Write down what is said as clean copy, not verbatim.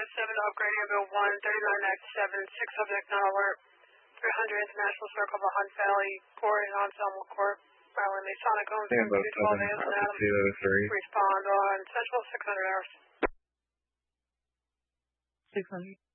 7 upgrade Airbill 1, 3997, 6 subject not alert, 300 International Circle of Hunt Valley Court and Ensemble Court, Maryland, Masonic Homes, Tambo 212 7, Anson Alpha Adams, Kilo 3. respond on Central 600 hours. 600.